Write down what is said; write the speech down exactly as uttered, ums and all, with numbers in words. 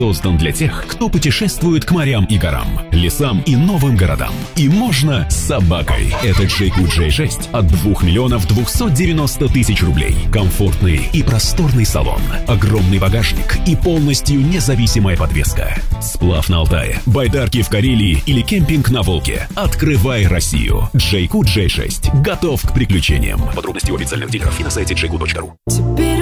Создан для тех, кто путешествует к морям и горам, лесам и новым городам. И можно с собакой. Это Джейку джей шесть от двух миллионов двухсот девяноста тысяч рублей. Комфортный и просторный салон, огромный багажник и полностью независимая подвеска. Сплав на Алтае, байдарки в Карелии или кемпинг на Волге. Открывай Россию. Джейку джей шесть готов к приключениям. Подробности у официальных дилеров и на сайте джейку точка ру.